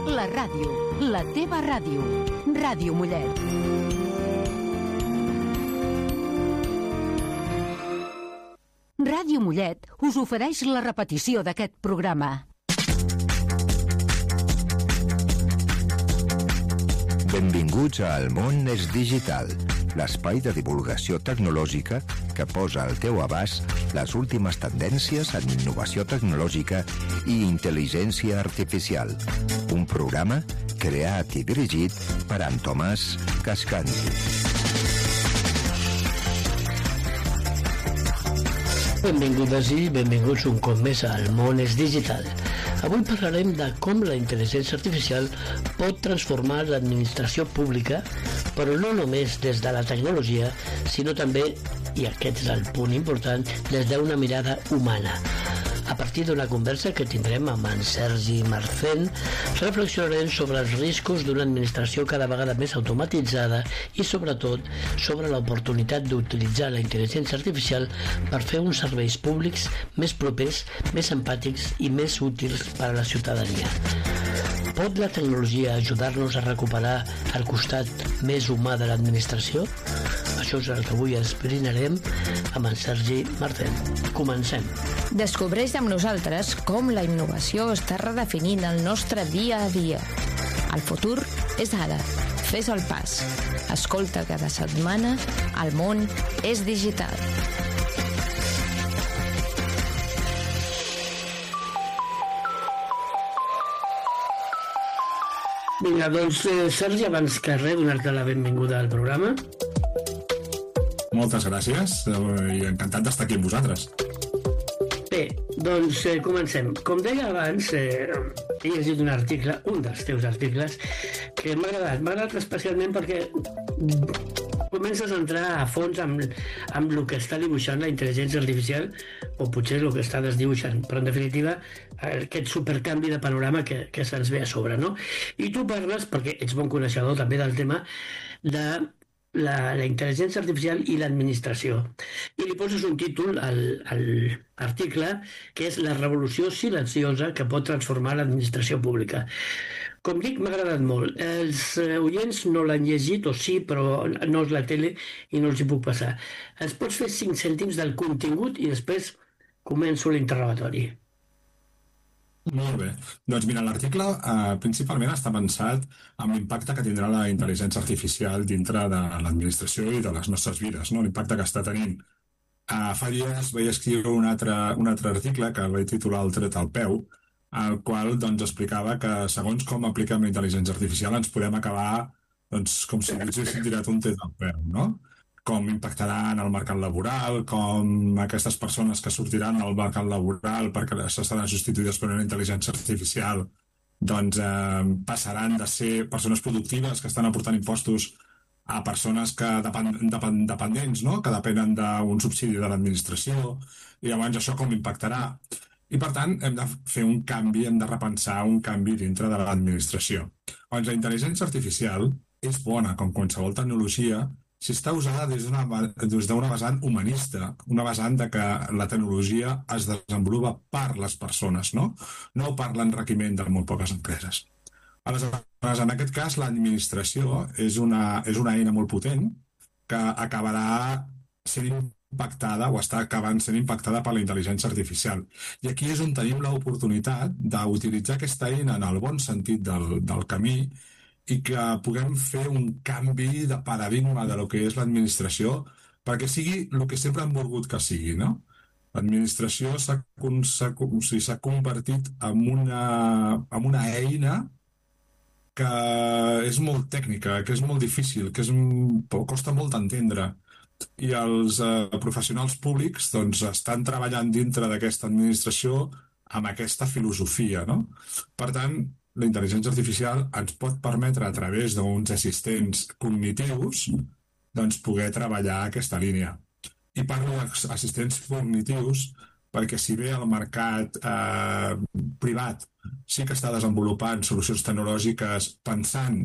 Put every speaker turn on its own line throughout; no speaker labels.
La ràdio, la teva ràdio. Ràdio Mollet. Ràdio Mollet us ofereix la repetició d'aquest programa.
Benvinguts a El món és digital, l'espai de divulgació tecnològica que posa al teu abast les últimes tendències en innovació tecnològica i intel·ligència artificial. Un programa creat i dirigit per en Tomàs Cascanti.
Benvingudes i benvinguts un cop més al món és digital. Avui parlarem de com la intel·ligència artificial pot transformar l'administració pública, però no només des de la tecnologia, sinó també, i aquest és el punt important, des d'una mirada humana. A partir d'una conversa que tindrem amb en Sergi Marcén, reflexionarem sobre els riscos d'una administració cada vegada més automatitzada i, sobretot, sobre l'oportunitat d'utilitzar la intel·ligència artificial per fer uns serveis públics més propers, més empàtics i més útils per a la ciutadania. Pot la tecnologia ajudar-nos a recuperar el costat més humà de l'administració? Això és el que avui esbrinarem amb en Sergi Marcén. Comencem.
Descobreix amb nosaltres com la innovació està redefinint el nostre dia a dia. El futur és ara. Fes el pas. Escolta cada setmana El món és digital.
Vinga, doncs, Sergi, abans que res, donar-te la benvinguda al programa.
Moltes gràcies i encantat d'estar aquí amb vosaltres.
Bé, doncs comencem. Com deia abans, he llegit un article, un dels teus articles, que m'ha agradat especialment perquè comences a entrar a fons amb el que està dibuixant la intel·ligència artificial, o potser el que està desdibuixant, però en definitiva aquest supercanvi de panorama que se'ns ve a sobre, no? I tu parles, perquè ets bon coneixedor també del tema, de la intel·ligència artificial i l'administració. I li poses un títol a l'article que és La revolució silenciosa que pot transformar l'administració pública. Com dic, m'ha agradat molt. Els oients no l'han llegit, o sí, però no és la tele i no els hi puc passar. Ens pots fer 5 cèntims del contingut i després començo l'interrogatori.
Molt bé. Doncs mira, l'article principalment està pensat amb l'impacte que tindrà la intel·ligència artificial dintre de l'administració i de les nostres vides, no? L'impacte que està tenint. Fa dies vaig escriure un altre article que vaig titular El tret al peu, el qual doncs, explicava que segons com apliquem la intel·ligència artificial ens podem acabar doncs, com si haguéssim tirat un tret al peu, no? Com impactarà en el mercat laboral, com aquestes persones que sortiran al mercat laboral perquè seran substituïdes per una intel·ligència artificial doncs passaran de ser persones productives que estan aportant impostos a persones que dependents, no? Que depenen d'un subsidi de l'administració, i llavors això com impactarà. I per tant hem de fer un canvi, hem de repensar un canvi dintre de l'administració. Doncs la intel·ligència artificial és bona com qualsevol tecnologia si està usada des d'una vessant humanista, una vessant de que la tecnologia es desenvolupa per les persones, no per l'enriquiment de molt poques empreses. Aleshores, en aquest cas, l'administració és una eina molt potent que acabarà sent impactada o està acabant sent impactada per la intel·ligència artificial. I aquí és on tenim l'oportunitat d'utilitzar aquesta eina en el bon sentit del camí i que puguem fer un canvi de paradigma de lo que és l'administració perquè sigui el que sempre hem volgut que sigui, no? L'administració s'ha convertit en una eina que és molt tècnica, que és molt difícil, que costa molt d'entendre. I els professionals públics doncs, estan treballant dintre d'aquesta administració amb aquesta filosofia, no? Per tant, la intel·ligència artificial ens pot permetre a través d'uns assistents cognitius doncs poder treballar aquesta línia. I parlo d'assistents cognitius perquè si bé el mercat privat sí que està desenvolupant solucions tecnològiques pensant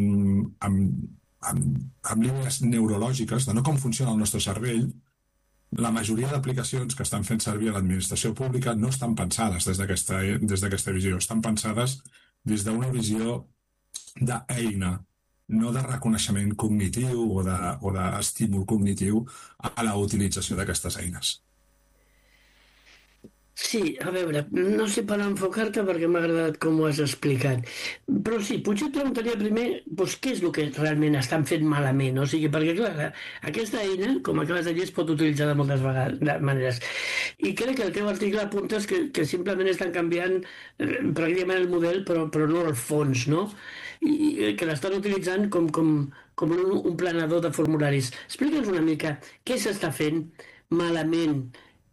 en línies neurològiques de no com funciona el nostre cervell, la majoria d'aplicacions que estan fent servir a l'administració pública no estan pensades des d'aquesta visió, estan pensades des d'una visió d'eina, no de reconeixement cognitiu o d'estímul cognitiu a la utilització d'aquestes eines.
Sí, a veure, no sé per enfocar-te perquè m'ha agradat com ho has explicat, però sí, potser et preguntaria primer doncs, què és el que realment estan fent malament, o sigui, perquè clar, aquesta eina, com acabes de dir, es pot utilitzar de moltes maneres, i crec que el teu article apuntes que simplement estan canviant pràcticament el model, però no el fons, no? I que l'estan utilitzant com un planador de formularis. Explica'ns una mica què s'està fent malament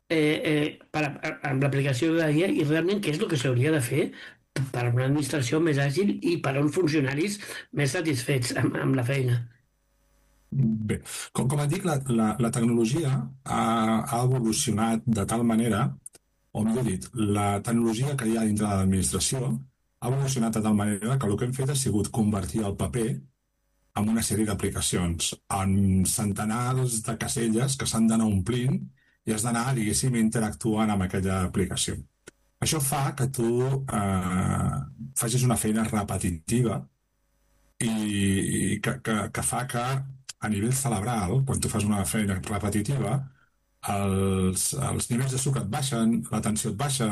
amb l'aplicació de la guia i realment què és el que s'hauria de fer per a una administració més àgil i per a uns funcionaris més satisfets amb la feina.
Bé, com et dic, la tecnologia ha evolucionat de tal manera, o millor dit, la tecnologia que hi ha dintre de l'administració ha evolucionat de tal manera que el que hem fet ha sigut convertir el paper en una sèrie d'aplicacions, en centenars de caselles que s'han d'anar omplint i has d'anar, diguéssim, interactuant amb aquella aplicació. Això fa que tu facis una feina repetitiva i que fa que a nivell cerebral, quan tu fas una feina repetitiva, els nivells de sucre et baixen, la tensió et baixa,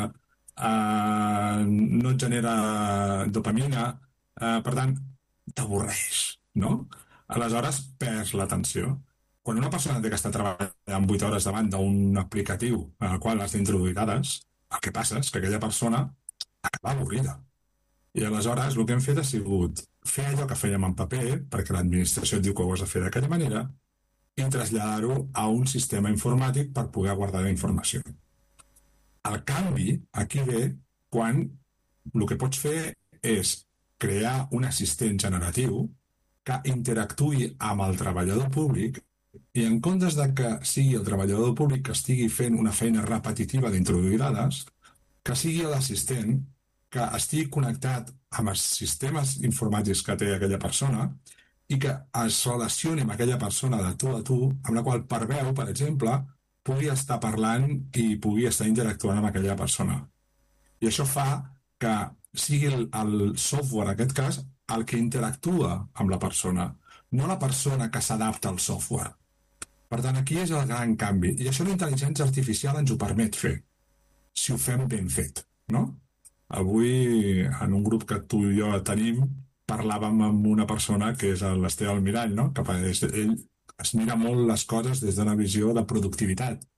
no et genera dopamina, per tant, t'avorreix, no? Aleshores, perds l'atenció. Quan una persona té que estar treballant 8 hores davant d'un aplicatiu en el qual has d'introduir dades, el que passa és que aquella persona acaba avorrida. I aleshores el que hem fet ha sigut fer allò que fèiem en paper, perquè l'administració et diu que ho has de fer d'aquella manera, i traslladar-ho a un sistema informàtic per poder guardar la informació. El canvi aquí ve quan el que pots fer és crear un assistent generatiu que interactuï amb el treballador públic i en comptes de que sigui el treballador públic que estigui fent una feina repetitiva d'introduir dades, que sigui l'assistent que estigui connectat amb els sistemes informàtics que té aquella persona i que es relacioni amb aquella persona de tu a tu, amb la qual per veu, per exemple, pugui estar parlant i pugui estar interactuant amb aquella persona. I això fa que sigui el software, en aquest cas, el que interactua amb la persona, no la persona que s'adapta al software. Per tant, aquí és el gran canvi. I això la intel·ligència artificial ens ho permet fer, si ho fem ben fet, no? Avui, en un grup que tu i jo tenim, parlàvem amb una persona que és l'Esteve Almirall, no? Ell es mira molt les coses des d'una visió de productivitat.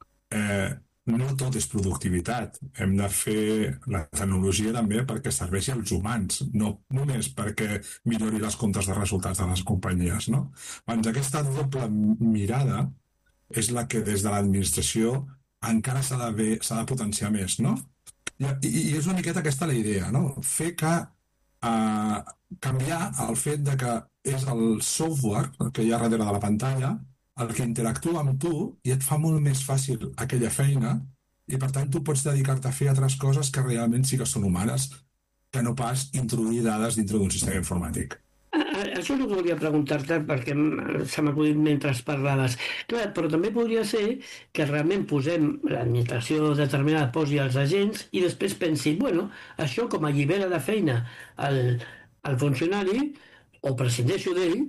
No tot és productivitat. Hem de fer la tecnologia també perquè serveixi als humans, no només perquè millori les comptes de resultats de les companyies, no? Doncs aquesta doble mirada és la que des de l'administració encara s'ha de potenciar més, no? I és una miqueta aquesta la idea, no? Fer que canviar el fet de que és el software que hi ha darrere de la pantalla el que interactua amb tu i et fa molt més fàcil aquella feina i per tant tu pots dedicar-te a fer altres coses que realment sí que són humanes que no pas introduir dades dintre d'un sistema informàtic.
Això és el que volia preguntar-te perquè se m'ha acudit mentre parlaves. Clar, però també podria ser que realment posem l'administració determinada, posi els agents i després pensi, bueno, això com a allibera de feina al funcionari o prescindeixo d'ell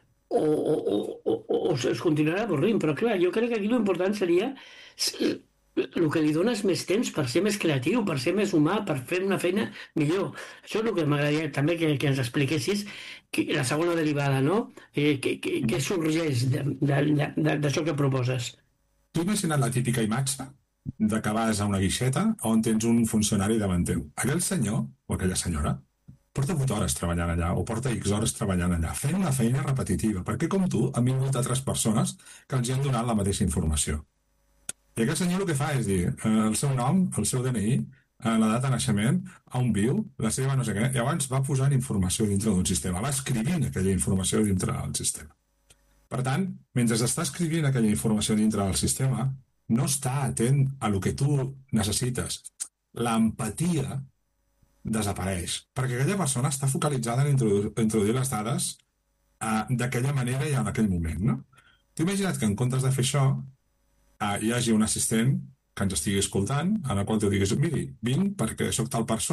o es continuarà avorrint. Però clar, jo crec que aquí l'important seria el que li dones més temps per ser més creatiu, per ser més humà, per fer una feina millor. Això és el que m'agradaria també que ens expliquessis, la segona derivada, no? Què sorgeix d'això que proposes?
Tu imagina't la típica imatge de que vas a una guixeta on tens un funcionari davant teu. Aquell senyor o aquella senyora porta 8 hores treballant allà o porta X hores treballant allà, fent una feina repetitiva, perquè com tu han vingut altres persones que els han donat la mateixa informació. I aquest senyor el que fa és dir el seu nom, el seu DNI, la data de naixement, on viu, la seva no sé què, i abans va posant informació dintre d'un sistema, va escrivint aquella informació dintre del sistema. Per tant, mentre està escrivint aquella informació dintre del sistema, no està atent a lo que tu necessites. L'empatia desapareix, perquè aquella persona està focalitzada en introduir les dades d'aquella manera i en aquell moment, no? Tu imagina't que en comptes de fer això, hi hagi un assistent que ens estigui escoltant, en el qual tu diguis, miri, vinc perquè sóc tal persona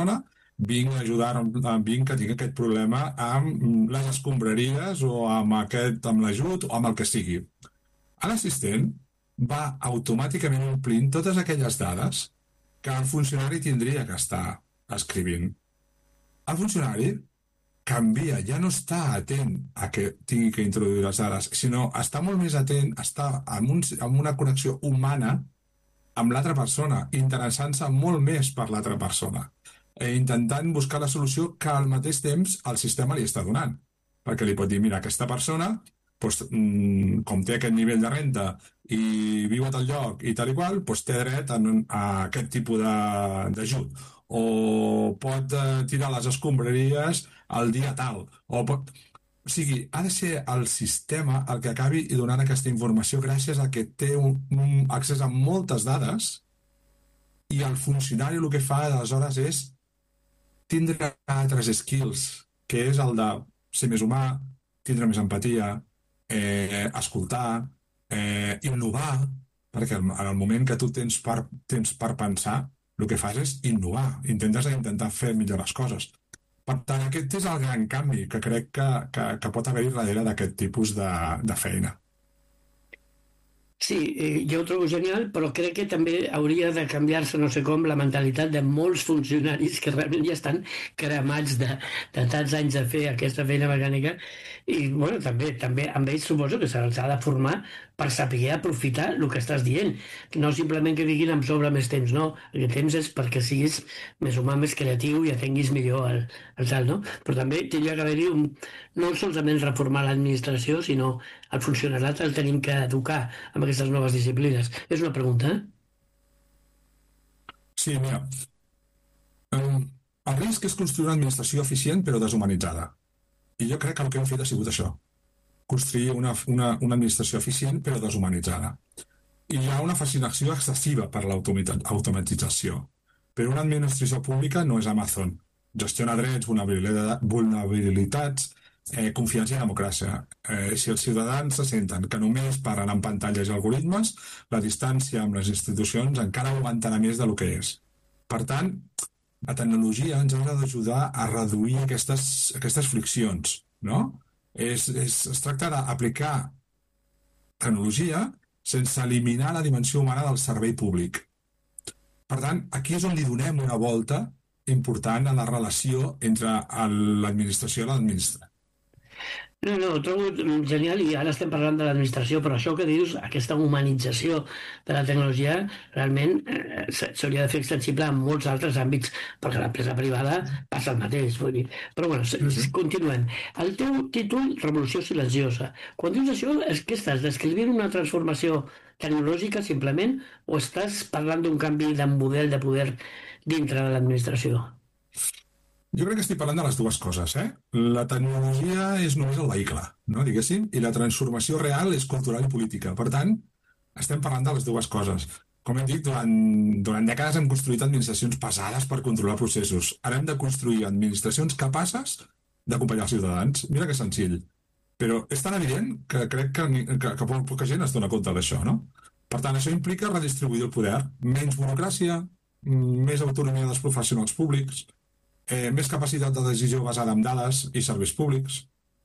vinc a ajudar, vinc que tinc aquest problema amb les escombraries o amb l'ajut o amb el que sigui. L'assistent va automàticament omplint totes aquelles dades que el funcionari tindria que estar escrivint. El funcionari canvia, ja no està atent a que tingui que introduir les dades, sinó està molt més atent, està amb una connexió humana amb l'altra persona, interessant-se molt més per l'altra persona, intentant buscar la solució que al mateix temps el sistema li està donant. Perquè li pot dir, mira, aquesta persona, doncs, com té aquest nivell de renda i viu a tal lloc i tal i qual, doncs té dret a aquest tipus d'ajut. O pot tirar les escombraries el dia tal. O sigui, ha de ser el sistema el que acabi donant aquesta informació gràcies a que té un accés a moltes dades i el funcionari el que fa aleshores és tindre altres skills, que és el de ser més humà, tindre més empatia, escoltar, innovar, perquè en el moment que tu tens per pensar, el que fas és innovar, intentar fer millor les coses. Per tant, aquest és el gran canvi que crec que pot haver-hi darrere d'aquest tipus de feina.
Sí, jo ho trobo genial, però crec que també hauria de canviar-se, no sé com, la mentalitat de molts funcionaris que realment ja estan cremats de tants anys de fer aquesta feina mecànica i, bueno, també amb ells suposo que se'ls ha de formar per saber aprofitar el que estàs dient. No simplement que diguin em sobra més temps, no. El temps és perquè siguis més humà, més creatiu i atenguis millor el tal, no? Però també tindria que haver-hi no solament reformar l'administració, sinó el funcionariat el tenim que educar amb aquestes noves disciplines. És una pregunta,
Sí, mira, el risc és construir una administració eficient però deshumanitzada. I jo crec que el que hem fet ha sigut això. Construir una administració eficient però deshumanitzada. I hi ha una fascinació excessiva per l'automatització. Però una administració pública no és Amazon. Gestiona drets, vulnerabilitats, confiança i democràcia. Si els ciutadans se senten que només parlen en pantalles i algoritmes, la distància amb les institucions encara augmentarà més del que és. Per tant, la tecnologia ens ha d'ajudar a reduir aquestes friccions, no? Es tracta d'aplicar tecnologia sense eliminar la dimensió humana del servei públic. Per tant, aquí és on li donem una volta important a la relació entre l'administració i l'administrat.
No, ho trobo genial i ara estem parlant de l'administració, però això que dius, aquesta humanització de la tecnologia, realment s'hauria de fer extensible en molts altres àmbits, perquè l'empresa privada passa el mateix, vull dir. Però bueno, continuem. El teu títol, Revolució silenciosa. Quan dius això, què estàs descrivint una transformació tecnològica simplement o estàs parlant d'un canvi de model de poder dintre de l'administració?
Jo crec que estic parlant de les dues coses. La tecnologia és només el vehicle, no, diguéssim, i la transformació real és cultural i política. Per tant, estem parlant de les dues coses. Com hem dit, durant dècades hem construït administracions pesades per controlar processos. Ara hem de construir administracions capaces d'acompanyar els ciutadans. Mira que senzill. Però és tan evident que crec que poca gent es dona compte d'això, no? Per tant, això implica redistribuir el poder, menys burocràcia, més autonomia dels professionals públics, més capacitat de decisió basada en dades i serveis públics.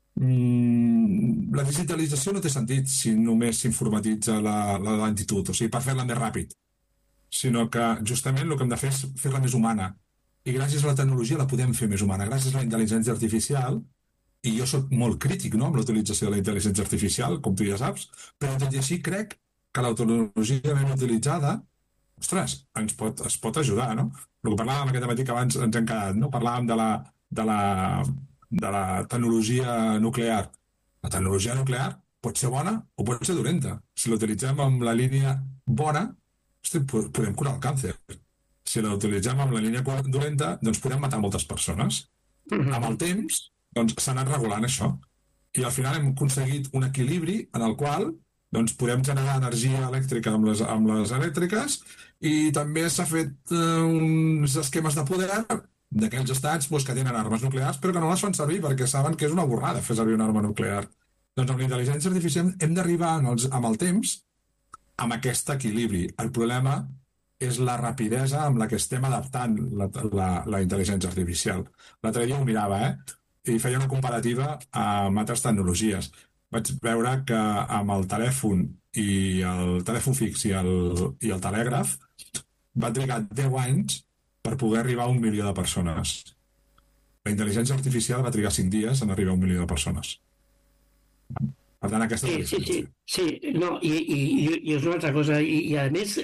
La digitalització no té sentit si només s'informatitza la lentitud, o sigui, per fer-la més ràpid, sinó que justament el que hem de fer és fer-la més humana. I gràcies a la tecnologia la podem fer més humana, gràcies a la intel·ligència artificial, i jo soc molt crític, no?, amb la utilització de la intel·ligència artificial, com tu ja saps, però tot i així crec que la tecnologia ben utilitzada, ostres, es pot ajudar, no? El que parlàvem aquest matí que abans ens hem quedat, no? Parlàvem de la tecnologia nuclear. La tecnologia nuclear pot ser bona o pot ser dolenta. Si l'utilitzem amb la línia bona, podem curar el càncer. Si l'utilitzem amb la línia dolenta, doncs podem matar moltes persones. Amb el temps, doncs s'ha anat regulant això. I al final hem aconseguit un equilibri en el qual doncs podem generar energia elèctrica amb les elèctriques i també s'ha fet uns esquemes de poder d'aquells estats que tenen armes nuclears però que no les fan servir perquè saben que és una borrada fer servir una arma nuclear. Doncs amb la intel·ligència artificial hem d'arribar amb el temps amb aquest equilibri. El problema és la rapidesa amb la que estem adaptant la intel·ligència artificial. L'altre dia ho mirava, i feia una comparativa amb altres tecnologies. Vaig veure que amb el telèfon fix i el telègraf va trigar 10 anys per poder arribar a 1 milió de persones. La intel·ligència artificial va trigar 5 dies en arribar a 1 milió de persones. Per tant, aquesta és la diferència.
Sí, no, i és una altra cosa, i a més,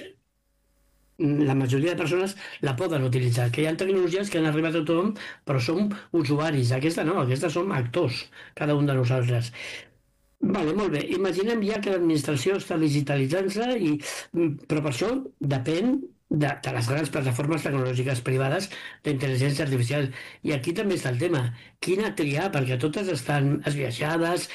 la majoria de persones la poden utilitzar, que hi ha tecnologies que han arribat a tothom, però som usuaris. Aquesta no, aquesta som actors, cada un de nosaltres. Vale, molt bé. Imaginem ja que l'administració està digitalitzant-se, però per això depèn de les grans plataformes tecnològiques privades d'intel·ligència artificial. I aquí també està el tema. Quina triar? Perquè totes estan esbiaixades,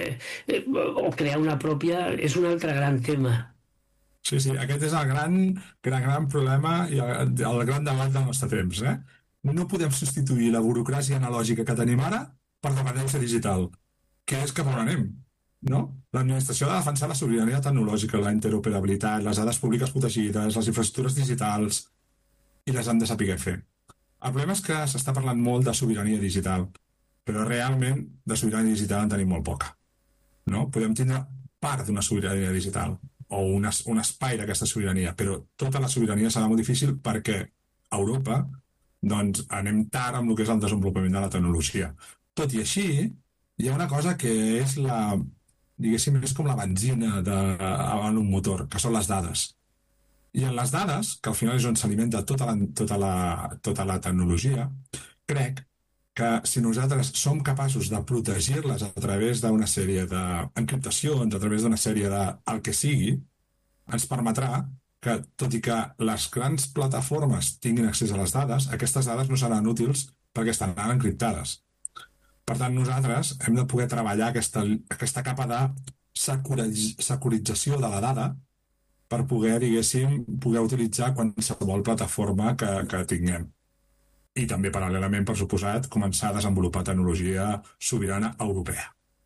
o crear una pròpia és un altre gran tema.
Sí, aquest és el gran problema i el gran debat del nostre temps. No podem substituir la burocràcia analògica que tenim ara per dependència digital, que és cap on anem. No? L'administració ha de defensar la sobirania tecnològica, la interoperabilitat, les dades públiques protegides, les infraestructures digitals, i les han de saber fer. El problema és que s'està parlant molt de sobirania digital, però realment de sobirania digital en tenim molt poca. No? Podem tindre part d'una sobirania digital o un espai d'aquesta sobirania, però tota la sobirania serà molt difícil perquè a Europa doncs, anem tard amb el que és el desenvolupament de la tecnologia. Tot i així, hi ha una cosa que és diguéssim, és com la benzina en un motor, que són les dades. I en les dades, que al final és on s'alimenta tota la tecnologia, crec que si nosaltres som capaços de protegir-les a través d'una sèrie d'encriptacions, a través d'una sèrie del que sigui, ens permetrà que, tot i que les grans plataformes tinguin accés a les dades, aquestes dades no seran útils perquè estaran encriptades. Per tant, nosaltres hem de poder treballar aquesta capa de securització de la dada per poder, diguéssim, poder utilitzar qualsevol plataforma que tinguem. I també, paral·lelament, per suposat, començar a desenvolupar tecnologia sobirana europea.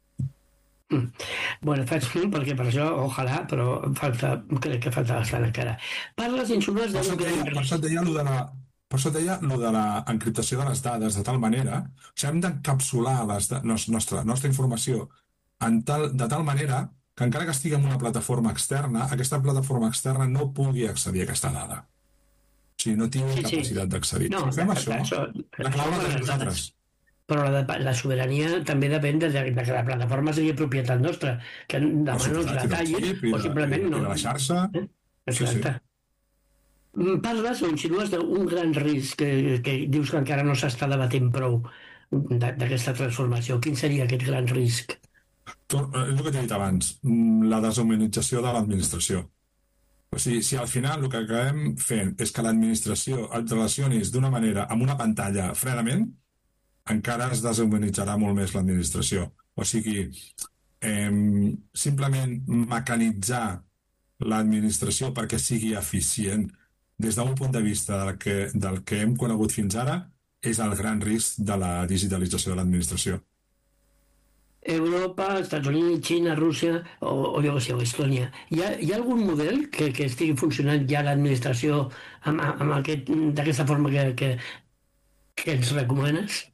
Bueno, faig perquè per això, ojalà, però crec que falta bastant encara. Parles, insinues...
Per això et deia lo de l'encriptació de les dades de tal manera, o sigui, hem d'encapsular la nostra informació de tal manera que encara que estigui en una plataforma externa, aquesta plataforma externa no pugui accedir a aquesta dada. O sigui, no tingui capacitat d'accedir.
No,
si fem això, la clau la tenim nosaltres.
Però la sobirania també depèn de que la plataforma sigui propietat nostra, que demà no ens la tallin o simplement no.
I la xarxa.
Exacte. Parles o insinues d'un gran risc que dius que encara no s'està debatent prou d'aquesta transformació. Quin seria aquest gran risc?
És el que t'he dit abans, la deshumanització de l'administració. O sigui, si al final el que acabem fent és que l'administració et relacionis d'una manera amb una pantalla fredament, encara es deshumanitzarà molt més l'administració. O sigui, simplement mecanitzar l'administració perquè sigui eficient des d'un punt de vista del que hem conegut fins ara és el gran risc de la digitalització de l'administració.
Europa, Estats Units, Xina, Rússia o jo què sé, o Estònia. Hi ha algun model que estigui funcionant ja l'administració d'aquesta forma que ens recomanes?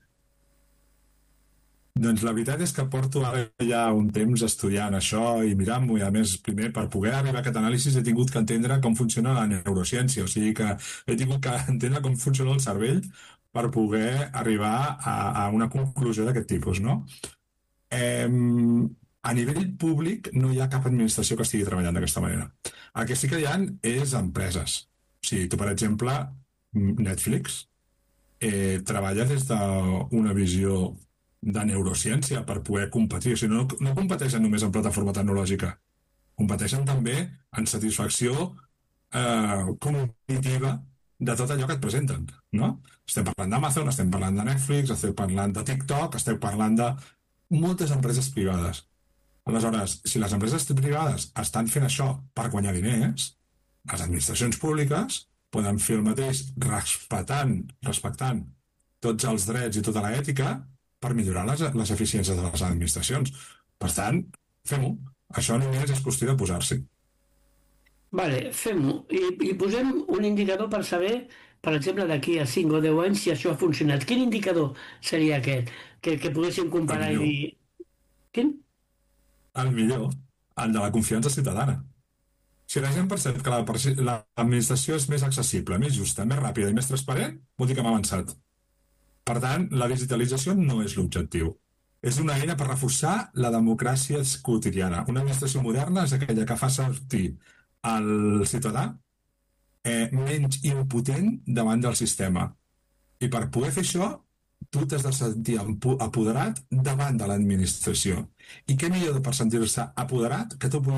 Doncs la veritat és que porto ara ja un temps estudiant això i mirant-m'ho, i a més, primer, per poder arribar a aquest anàlisi he tingut que entendre com funciona la neurociència, o sigui que he tingut que entendre com funciona el cervell per poder arribar a una conclusió d'aquest tipus, no? A nivell públic no hi ha cap administració que estigui treballant d'aquesta manera. El que sí que hi ha és empreses. O sigui, tu, per exemple, Netflix treballa des d'una visió de neurociència per poder competir. O sigui, no competeixen només en plataforma tecnològica, competeixen també en satisfacció cognitiva de tot allò que et presenten, no? Estem parlant d'Amazon, estem parlant de Netflix, estem parlant de TikTok, estem parlant de moltes empreses privades. Aleshores, si les empreses privades estan fent això per guanyar diners, les administracions públiques poden fer el mateix respectant tots els drets i tota l'ètica per millorar les eficiències de les administracions. Per tant, fem-ho. Això només és qüestió de posar-s'hi.
Vale, fem-ho. I posem un indicador per saber, per exemple, d'aquí a 5 o 10 anys si això ha funcionat. Quin indicador seria aquest? Que poguéssim
El
comparar i
millor,
dir... Quin?
el millor, el de la confiança ciutadana. Si la gent percep que l'administració és més accessible, més justa, més ràpida i més transparent, vol dir que hem avançat. Per tant, la digitalització no és l'objectiu. És una eina per reforçar la democràcia quotidiana. Una administració moderna és aquella que fa sortir el ciutadà menys impotent davant del sistema. I per poder fer això, tu t'has de sentir apoderat davant de l'administració. I què millor per sentir-se apoderat que tu